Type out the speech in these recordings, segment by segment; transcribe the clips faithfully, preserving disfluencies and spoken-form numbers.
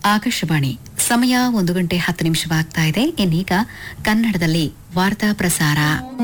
ಆಕಾಶವಾಣಿ ಸಮಯ ಒಂದು ಗಂಟೆ ಹತ್ತು ನಿಮಿಷವಾಗ್ತಾ ಇದೆ. ಇನ್ನೀಗ ಕನ್ನಡದಲ್ಲಿ ವಾರ್ತಾ ಪ್ರಸಾರ.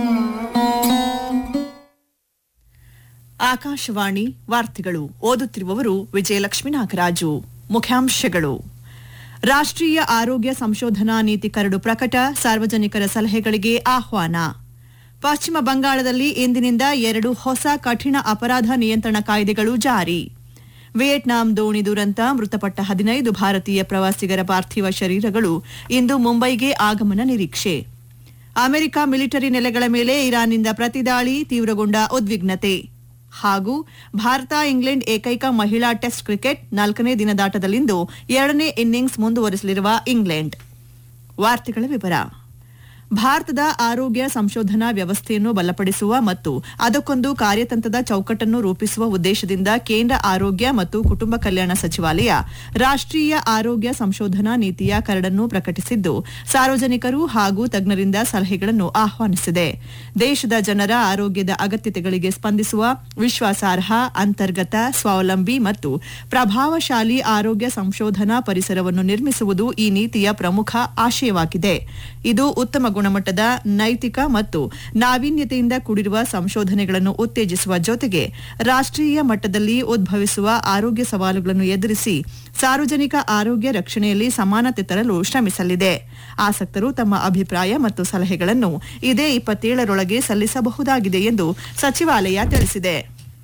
ಆಕಾಶವಾಣಿ ವಾರ್ತೆಗಳು ಓದುತ್ತಿರುವವರು ವಿಜಯಲಕ್ಷ್ಮಿ ನಾಗರಾಜು. ಮುಖ್ಯಾಂಶಗಳು: ರಾಷ್ಟ್ರೀಯ ಆರೋಗ್ಯ ಸಂಶೋಧನಾ ನೀತಿ ಕರಡು ಪ್ರಕಟ, ಸಾರ್ವಜನಿಕರ ಸಲಹೆಗಳಿಗೆ ಆಹ್ವಾನ. ಪಶ್ಚಿಮ ಬಂಗಾಳದಲ್ಲಿ ಇಂದಿನಿಂದ ಎರಡು ಹೊಸ ಕಠಿಣ ಅಪರಾಧ ನಿಯಂತ್ರಣ ಕಾಯ್ದೆಗಳು ಜಾರಿ. ವಿಯೆಟ್ನಾಂ ದೋಣಿ ದುರಂತ, ಮೃತಪಟ್ಟ ಹದಿನೈದು ಭಾರತೀಯ ಪ್ರವಾಸಿಗರ ಪಾರ್ಥಿವ ಶರೀರಗಳು ಇಂದು ಮುಂಬೈಗೆ ಆಗಮನ ನಿರೀಕ್ಷೆ. ಅಮೆರಿಕ ಮಿಲಿಟರಿ ನೆಲೆಗಳ ಮೇಲೆ ಇರಾನ್ನಿಂದ ಪ್ರತಿದಾಳಿ, ತೀವ್ರಗೊಂಡ ಉದ್ವಿಗ್ನತೆ. ಹಾಗೂ ಭಾರತ ಇಂಗ್ಲೆಂಡ್ ಏಕೈಕ ಮಹಿಳಾ ಟೆಸ್ಟ್ ಕ್ರಿಕೆಟ್ ನಾಲ್ಕನೇ ದಿನದಾಟದಲ್ಲಿಂದು ಎರಡನೇ ಇನ್ನಿಂಗ್ಸ್ ಮುಂದುವರೆಸಲಿರುವ ಇಂಗ್ಲೆಂಡ್. ವಾರ್ತೆಗಳ ವಿವರ. ಭಾರತದ ಆರೋಗ್ಯ ಸಂಶೋಧನಾ ವ್ಯವಸ್ಥೆಯನ್ನು ಬಲಪಡಿಸುವ ಮತ್ತು ಅದಕ್ಕೊಂದು ಕಾರ್ಯತಂತ್ರದ ಚೌಕಟ್ಟನ್ನು ರೂಪಿಸುವ ಉದ್ದೇಶದಿಂದ ಕೇಂದ್ರ ಆರೋಗ್ಯ ಮತ್ತು ಕುಟುಂಬ ಕಲ್ಯಾಣ ಸಚಿವಾಲಯ ರಾಷ್ಟ್ರೀಯ ಆರೋಗ್ಯ ಸಂಶೋಧನಾ ನೀತಿಯ ಕರಡನ್ನು ಪ್ರಕಟಿಸಿದ್ದು, ಸಾರ್ವಜನಿಕರು ಹಾಗೂ ತಜ್ಞರಿಂದ ಸಲಹೆಗಳನ್ನು ಆಹ್ವಾನಿಸಿದೆ. ದೇಶದ ಜನರ ಆರೋಗ್ಯದ ಅಗತ್ಯತೆಗಳಿಗೆ ಸ್ಪಂದಿಸುವ ವಿಶ್ವಾಸಾರ್ಹ, ಅಂತರ್ಗತ, ಸ್ವಾವಲಂಬಿ ಮತ್ತು ಪ್ರಭಾವಶಾಲಿ ಆರೋಗ್ಯ ಸಂಶೋಧನಾ ಪರಿಸರವನ್ನು ನಿರ್ಮಿಸುವುದು ಈ ನೀತಿಯ ಪ್ರಮುಖ ಆಶಯವಾಗಿದೆ. ಇದು ಉತ್ತಮ ಗುಣಮಟ್ಟದ, ನೈತಿಕ ಮತ್ತು ನಾವೀನ್ಯತೆಯಿಂದ ಕೂಡಿರುವ ಸಂಶೋಧನೆಗಳನ್ನು ಉತ್ತೇಜಿಸುವ ಜೊತೆಗೆ ರಾಷ್ಟ್ರೀಯ ಮಟ್ಟದಲ್ಲಿ ಉದ್ಭವಿಸುವ ಆರೋಗ್ಯ ಸವಾಲುಗಳನ್ನು ಎದುರಿಸಿ ಸಾರ್ವಜನಿಕ ಆರೋಗ್ಯ ರಕ್ಷಣೆಯಲ್ಲಿ ಸಮಾನತೆ ತರಲು ಶ್ರಮಿಸಲಿದೆ. ಆಸಕ್ತರು ತಮ್ಮ ಅಭಿಪ್ರಾಯ ಮತ್ತು ಸಲಹೆಗಳನ್ನು ಇದೇ ಇಪ್ಪತ್ತೇಳರೊಳಗೆ ಸಲ್ಲಿಸಬಹುದಾಗಿದೆ ಎಂದು ಸಚಿವಾಲಯ ತಿಳಿಸಿದೆ.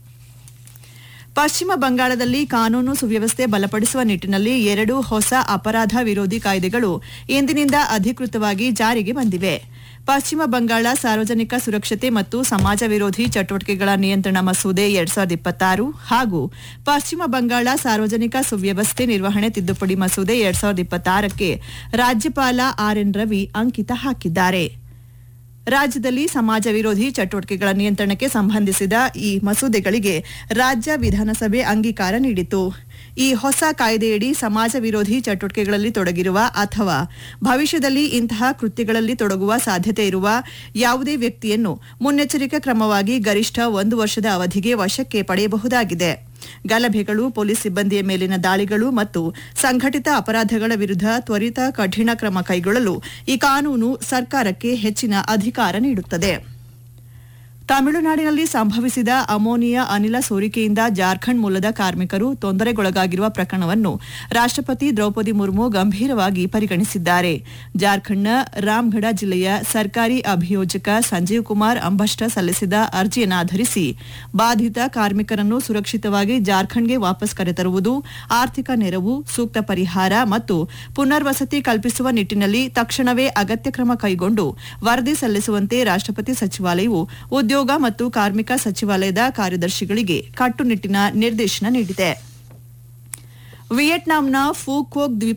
ಪಶ್ಚಿಮ ಬಂಗಾಳದಲ್ಲಿ ಕಾನೂನು ಸುವ್ಯವಸ್ಥೆ ಬಲಪಡಿಸುವ ನಿಟ್ಟಿನಲ್ಲಿ ಎರಡು ಹೊಸ ಅಪರಾಧ ವಿರೋಧಿ ಕಾಯ್ದೆಗಳು ಇಂದಿನಿಂದ ಅಧಿಕೃತವಾಗಿ ಜಾರಿಗೆ ಬಂದಿವೆ. ಪಶ್ಚಿಮ ಬಂಗಾಳ ಸಾರ್ವಜನಿಕ ಸುರಕ್ಷತೆ ಮತ್ತು ಸಮಾಜ ವಿರೋಧಿ ಚಟುವಟಿಕೆಗಳ ನಿಯಂತ್ರಣ ಮಸೂದೆ ಎರಡ್ ಸಾವಿರದ ಇಪ್ಪತ್ತಾರು ಹಾಗೂ ಪಶ್ಚಿಮ ಬಂಗಾಳ ಸಾರ್ವಜನಿಕ ಸುವ್ಯವಸ್ಥೆ ನಿರ್ವಹಣೆ ತಿದ್ದುಪಡಿ ಮಸೂದೆ ಎರಡ್ ಸಾವಿರದ ಇಪ್ಪತ್ತಾರಕ್ಕೆ ರಾಜ್ಯಪಾಲ ಆರ್ ಎನ್ ರವಿ ಅಂಕಿತ ಹಾಕಿದ್ದಾರೆ. ರಾಜ್ಯದಲ್ಲಿ ಸಮಾಜ ವಿರೋಧಿ ಚಟುವಟಿಕೆಗಳ ನಿಯಂತ್ರಣಕ್ಕೆ ಸಂಬಂಧಿಸಿದ ಈ ಮಸೂದೆಗಳಿಗೆ ರಾಜ್ಯ ವಿಧಾನಸಭೆ ಅಂಗೀಕಾರ ನೀಡಿತು. ಈ ಹೊಸ ಕಾಯ್ದೆಯಡಿ ಸಮಾಜ ವಿರೋಧಿ ಚಟುವಟಿಕೆಗಳಲ್ಲಿ ತೊಡಗಿರುವ ಅಥವಾ ಭವಿಷ್ಯದಲ್ಲಿ ಇಂತಹ ಕೃತ್ಯಗಳಲ್ಲಿ ತೊಡಗುವ ಸಾಧ್ಯತೆ ಇರುವ ಯಾವುದೇ ವ್ಯಕ್ತಿಯನ್ನು ಮುನ್ನೆಚ್ಚರಿಕಾ ಕ್ರಮವಾಗಿ ಗರಿಷ್ಠ ಒಂದು ವರ್ಷದ ಅವಧಿಗೆ ವಶಕ್ಕೆ ಪಡೆಯಬಹುದಾಗಿದೆ. ಗಲಭೆಗಳು, ಪೊಲೀಸ್ ಸಿಬ್ಬಂದಿಯ ಮೇಲಿನ ದಾಳಿಗಳು ಮತ್ತು ಸಂಘಟಿತ ಅಪರಾಧಗಳ ವಿರುದ್ಧ ತ್ವರಿತ ಕಠಿಣ ಕ್ರಮ ಕೈಗೊಳ್ಳಲು ಈ ಕಾನೂನು ಸರ್ಕಾರಕ್ಕೆ ಹೆಚ್ಚಿನ ಅಧಿಕಾರ ನೀಡುತ್ತದೆ. ತಮಿಳುನಾಡಿನಲ್ಲಿ ಸಂಭವಿಸಿದ ಅಮೋನಿಯಾ ಅನಿಲ ಸೋರಿಕೆಯಿಂದ ಜಾರ್ಖಂಡ್ ಮೂಲದ ಕಾರ್ಮಿಕರು ತೊಂದರೆಗೊಳಗಾಗಿರುವ ಪ್ರಕರಣವನ್ನು ರಾಷ್ಟ್ರಪತಿ ದ್ರೌಪದಿ ಮುರ್ಮು ಗಂಭೀರವಾಗಿ ಪರಿಗಣಿಸಿದ್ದಾರೆ. ಜಾರ್ಖಂಡ್ನ ರಾಮ್ಗಢ ಜಿಲ್ಲೆಯ ಸರ್ಕಾರಿ ಅಭಿಯೋಜಕ ಸಂಜೀವ್ ಕುಮಾರ್ ಅಂಬಷ್ಟ ಸಲ್ಲಿಸಿದ ಅರ್ಜಿಯನ್ನಾಧರಿಸಿ ಬಾಧಿತ ಕಾರ್ಮಿಕರನ್ನು ಸುರಕ್ಷಿತವಾಗಿ ಜಾರ್ಖಂಡ್ಗೆ ವಾಪಸ್ ಕರೆತರುವುದು, ಆರ್ಥಿಕ ನೆರವು, ಸೂಕ್ತ ಪರಿಹಾರ ಮತ್ತು ಪುನರ್ವಸತಿ ಕಲ್ಪಿಸುವ ನಿಟ್ಟಿನಲ್ಲಿ ತಕ್ಷಣವೇ ಅಗತ್ಯ ಕ್ರಮ ಕೈಗೊಂಡು ವರದಿ ಸಲ್ಲಿಸುವಂತೆ ರಾಷ್ಟ್ರಪತಿ ಸಚಿವಾಲಯವು ಉದ್ಯೋಗ ಮತ್ತು ಕಾರ್ಮಿಕ ಸಚಿವಾಲಯದ ಕಾರ್ಯದರ್ಶಿಗಳಿಗೆ ಕಟ್ಟುನಿಟ್ಟಿನ ನಿರ್ದೇಶನ ನೀಡಿದೆ. ವಿಯೆಟ್ನಾಂನ ಫೂಕೋಕ್ ದ್ವೀಪ